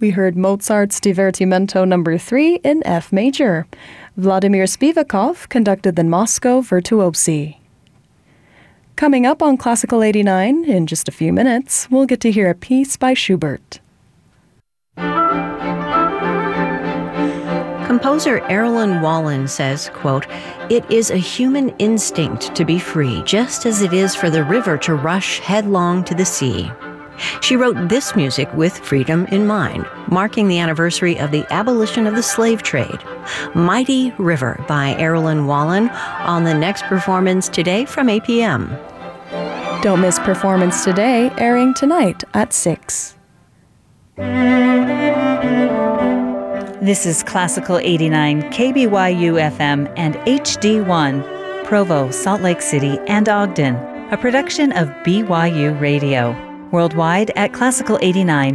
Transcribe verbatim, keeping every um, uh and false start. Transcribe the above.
we heard Mozart's Divertimento number three in F major. Vladimir Spivakov conducted the Moscow Virtuosi. Coming up on Classical eighty-nine, in just a few minutes, we'll get to hear a piece by Schubert. Composer Erilyn Wallen says, quote, "It is a human instinct to be free, just as it is for the river to rush headlong to the sea." She wrote this music with freedom in mind, marking the anniversary of the abolition of the slave trade. Mighty River by Erilyn Wallen on the next performance today from eight p.m. Don't miss Performance Today, airing tonight at six. This is Classical eighty-nine, K B Y U F M and H D one, Provo, Salt Lake City, and Ogden, a production of B Y U Radio. Worldwide at classical eighty-nine